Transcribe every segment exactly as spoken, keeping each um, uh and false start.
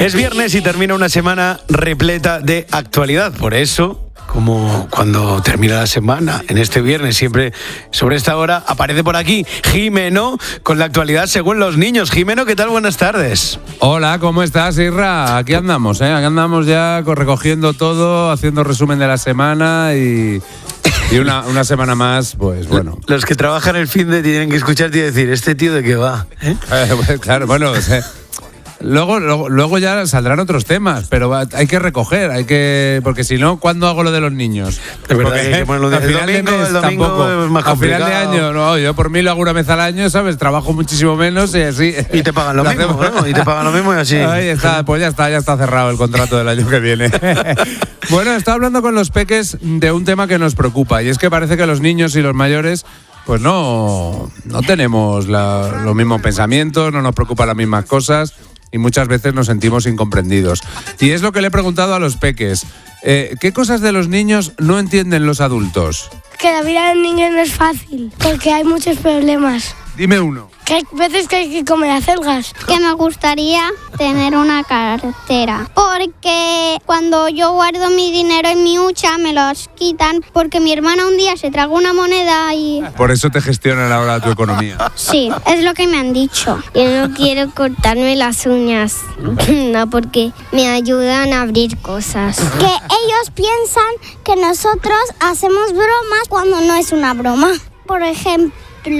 Es viernes y termina una semana repleta de actualidad. Por eso, como cuando termina la semana, en este viernes, siempre sobre esta hora, aparece por aquí Jimeno con la actualidad según los niños. Jimeno, ¿qué tal? Buenas tardes. Hola, ¿cómo estás, Isra? Aquí andamos, ¿eh? Aquí andamos ya recogiendo todo, haciendo resumen de la semana y... Y una, una semana más, pues bueno. Los que trabajan el fin de tienen que escucharte y decir, ¿este tío de qué va? ¿Eh? Eh, pues, claro, bueno, o sea, luego, luego, luego ya saldrán otros temas, pero va, hay que recoger, hay que porque si no, ¿cuándo hago lo de los niños? Es verdad, porque, hay que ponerlo de, al el final domingo, de mes el domingo tampoco. es más complicado. Al final de año, no, yo por mí lo hago una vez al año, ¿sabes? Trabajo muchísimo menos y así. Y te pagan lo, lo mismo, ¿no? Y te pagan lo mismo y así. Ahí está, pues ya está, ya está cerrado el contrato del año que viene. Bueno, estaba hablando con los peques de un tema que nos preocupa y es que parece que los niños y los mayores pues no, no tenemos la, los mismos pensamientos, no nos preocupan las mismas cosas y muchas veces nos sentimos incomprendidos. Y es lo que le he preguntado a los peques. Eh, ¿Qué cosas de los niños no entienden los adultos? Que la vida de los niños no es fácil, porque hay muchos problemas. Dime uno. Que hay veces que hay que comer acelgas. Que me gustaría tener una cartera, porque cuando yo guardo mi dinero en mi hucha me los quitan, porque mi hermana un día se tragó una moneda y... Por eso te gestionan ahora tu economía. Sí, es lo que me han dicho. Yo no quiero cortarme las uñas, no, porque me ayudan a abrir cosas. Que ellos piensan que nosotros hacemos bromas cuando no es una broma. Por ejemplo, voy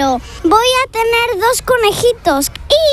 a tener dos conejitos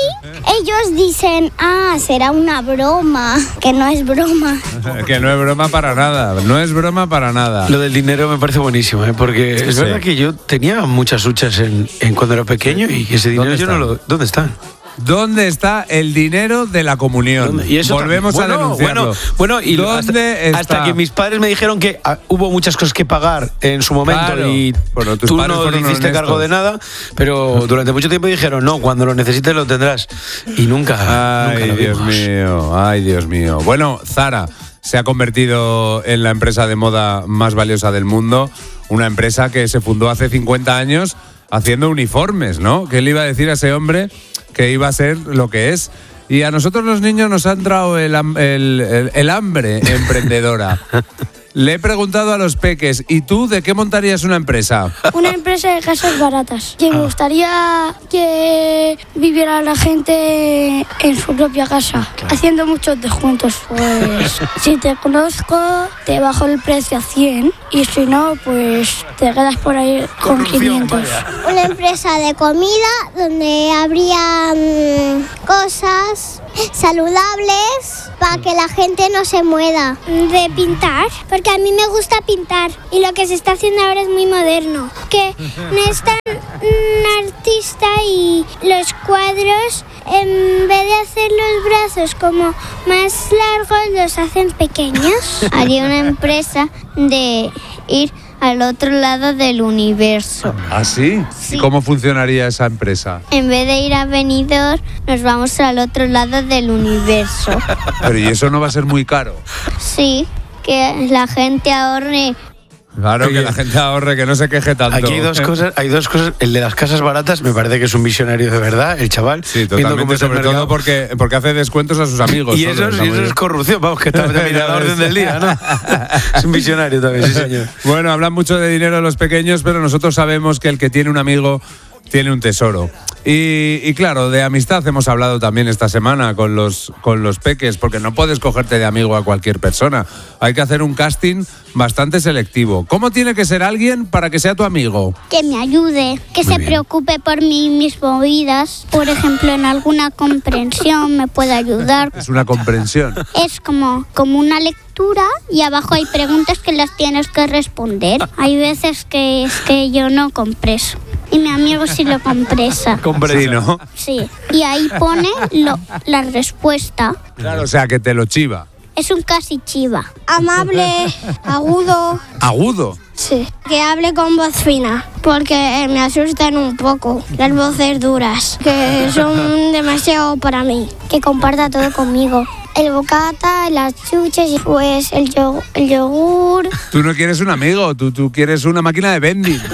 y ellos dicen, ah, será una broma, que no es broma. Que no es broma para nada, no es broma para nada. Lo del dinero me parece buenísimo, ¿eh? Porque es Sí. verdad que yo tenía muchas huchas en, en cuando era pequeño y ese dinero ¿Dónde yo no están? lo... ¿Dónde están? ¿Dónde está el dinero de la comunión? Y eso Volvemos también. a Bueno, denunciarlo. Bueno, bueno y ¿Dónde hasta, está? hasta que mis padres me dijeron que ah, hubo muchas cosas que pagar en su momento Claro. y Bueno, tus tú padres no fueron hiciste honestos. cargo de nada, pero durante mucho tiempo dijeron, no, cuando lo necesites lo tendrás. Y nunca, Ay, nunca lo Dios vimos. mío, ay, Dios mío. Bueno, Zara se ha convertido en la empresa de moda más valiosa del mundo, una empresa que se fundó hace cincuenta años haciendo uniformes, ¿no? ¿Qué le iba a decir a ese hombre que iba a ser lo que es? Y a nosotros los niños nos ha entrado el, ham- el, el, el hambre emprendedora. Le he preguntado a los peques, ¿y tú de qué montarías una empresa? Una empresa de casas baratas. Que me gustaría que viviera la gente en su propia casa, haciendo muchos descuentos. Pues si te conozco, te bajo el precio a cien y si no, pues te quedas por ahí con Corrupción, quinientos. vaya. Una empresa de comida donde habría mm, cosas saludables para que la gente no se muera. De pintar, porque a mí me gusta pintar y lo que se está haciendo ahora es muy moderno. Que necesitan un artista y los cuadros, en vez de hacer los brazos como más largos, los hacen pequeños. Haría una empresa de ir al otro lado del universo. ¿Ah, sí? Sí. ¿Y cómo funcionaría esa empresa? En vez de ir a Benidorm, nos vamos al otro lado del universo. Pero ¿y eso no va a ser muy caro? Sí, que la gente ahorre. Claro, Oye, que la gente ahorre, que no se queje tanto. Aquí hay dos cosas, hay dos cosas. El de las casas baratas me parece que es un visionario de verdad, el chaval. Sí, viendo cómo totalmente, está el sobre mercado. todo porque, porque hace descuentos a sus amigos. Y solo, eso, es- está y muy eso es bien. corrupción, vamos, que está también a la orden del día, ¿no? Es un visionario también, sí, señor. Bueno, hablan mucho de dinero los pequeños, pero nosotros sabemos que el que tiene un amigo tiene un tesoro. Y, y claro, de amistad hemos hablado también esta semana con los, con los peques, porque no puedes cogerte de amigo a cualquier persona. Hay que hacer un casting bastante selectivo. ¿Cómo tiene que ser alguien para que sea tu amigo? Que me ayude, que Muy se bien. preocupe por mí, mis movidas. Por ejemplo, en alguna comprensión me puede ayudar. Es una comprensión. Es como, como una lectura y abajo hay preguntas que las tienes que responder. Hay veces que es que yo no compreso y mi amigo sí lo compresa. Sí, ¿no? Sí, y ahí pone lo- la respuesta. Claro, o sea, que te lo chiva. Es un casi chiva. Amable, agudo, Agudo. sí. Que hable con voz fina, porque me asustan un poco las voces duras, que son demasiado para mí. Que comparta todo conmigo. El bocata, las chuches y pues el, yo- el yogur. Tú no quieres un amigo, tú, tú quieres una máquina de vending. No,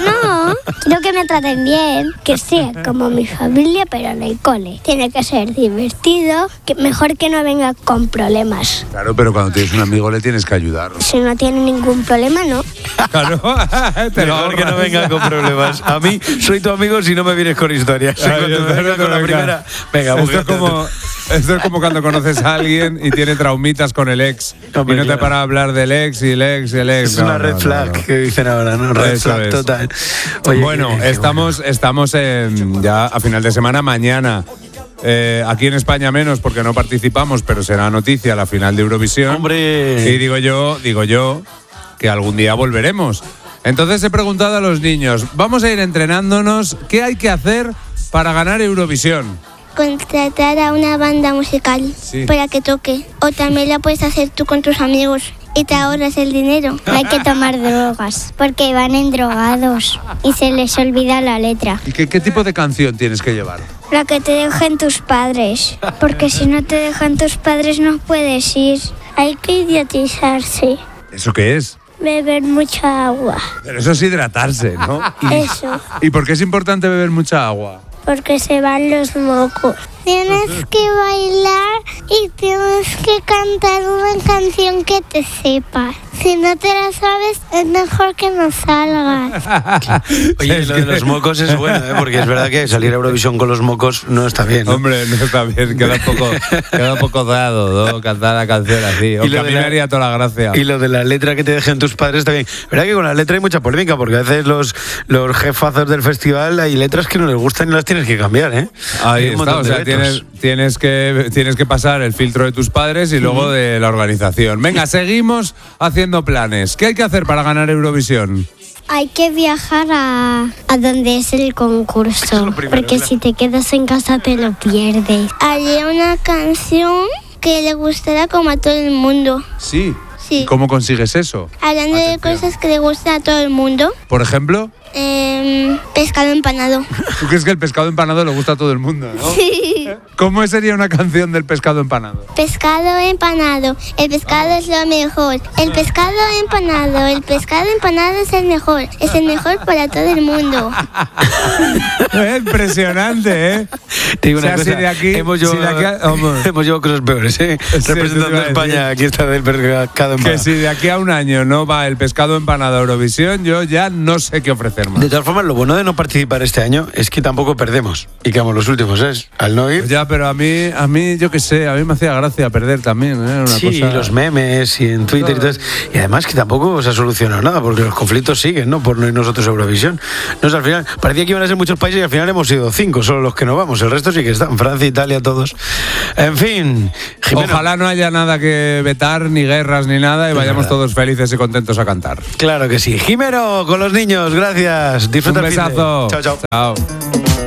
quiero que me traten bien, que sea como mi familia, pero en el cole. Tiene que ser divertido, que mejor que no venga con problemas. Claro, pero cuando tienes un amigo le tienes que ayudar. Si no tiene ningún problema, no. Claro, te lo Mejor que no ahorras. venga con problemas. A mí, soy tu amigo si no me vienes con historias. Ay, Cuando me espero venga que con la venga. primera, venga, esto es, búscate como, esto es como cuando conoces a alguien y tiene traumitas con el ex. Hombre, y no te claro. para hablar del ex y el ex y el ex. Es No, una red no, flag no, no. que dicen ahora, ¿no? Red Eso flag es. total. Oye, Bueno, qué- qué estamos, estamos en, ya a final de semana, mañana. Eh, aquí en España menos porque no participamos, pero será noticia la final de Eurovisión. Hombre. Y digo yo, digo yo, que algún día volveremos. Entonces he preguntado a los niños, vamos a ir entrenándonos, ¿qué hay que hacer para ganar Eurovisión? Contratar a una banda musical Sí. para que toque. O también la puedes hacer tú con tus amigos y te ahorras el dinero. No hay que tomar drogas porque van endrogados y se les olvida la letra. ¿Y qué, qué tipo de canción tienes que llevar? La que te dejen tus padres. Porque si no te dejan tus padres no puedes ir. Hay que idiotizarse. ¿Eso qué es? Beber mucha agua. Pero eso es hidratarse, ¿no? Eso. ¿Y por qué es importante beber mucha agua? Porque se van los mocos. Tienes que bailar y tienes que cantar una canción que te sepas. Si no te la sabes, es mejor que no salgas. Oye, Es lo de que- los mocos es bueno, ¿eh? Porque es verdad que salir a Eurovisión con los mocos no está bien, ¿no? Hombre, no está bien, queda un poco, queda un poco dado, ¿no? Cantar la canción así. Aunque lo a de mí la- me haría toda la gracia. Y lo de la letra que te dejen tus padres también. Verdad que con la letra hay mucha polémica, porque a veces los, los jefazos del festival hay letras que no les gustan y las tienes que cambiar, ¿eh? Ahí Hay un está, montón o de sea, vetos. tienes, tienes, que, tienes que pasar el filtro de tus padres y luego de la organización. Venga, seguimos haciendo planes. ¿Qué hay que hacer para ganar Eurovisión? Hay que viajar a, a donde es el concurso. lo primero, porque claro. si te quedas en casa te lo pierdes. Haría una canción que le gustará como a todo el mundo. Sí. Sí. ¿Cómo consigues eso? Hablando de Atención. cosas que le gustan a todo el mundo. Por ejemplo, em, pescado empanado. tú crees que el pescado empanado le gusta a todo el mundo, ¿no? Sí. ¿Cómo sería una canción del pescado empanado? Pescado empanado, el pescado es lo mejor. El pescado empanado, el pescado empanado es el mejor. Es el mejor para todo el mundo. Eh, Impresionante, ¿eh? Te digo O sea, una si cosa, de aquí- hemos si de llevado, aquí a- hombre. hemos llevado cosas peores, ¿eh? Sí, eso te Representando iba a a España, decir. aquí está del pescado Que empanado. si de aquí a un año no va el pescado empanado a Eurovisión, yo ya no sé qué ofrecer más. De todas formas, lo bueno de no participar este año es que tampoco perdemos y quedamos los últimos, ¿eh? Al no ir. Ya, pero a mí, a mí, yo qué sé, a mí me hacía gracia perder también, ¿eh? Una Sí, cosa... los memes y en Twitter y todo eso. Y además que tampoco se ha solucionado nada, porque los conflictos siguen, ¿no? Por no ir nosotros a Eurovisión. No sé, al final, parecía que iban a ser muchos países y al final hemos sido cinco, solo los que no vamos. El resto sí que están, Francia, Italia, todos. En fin, Jimeno, Ojalá no haya nada que vetar, ni guerras, ni nada, y vayamos verdad. todos felices y contentos a cantar. Claro que sí. Jimeno, con los niños, gracias. Disfruta Un el finde. besazo. Chao, chao. Chao.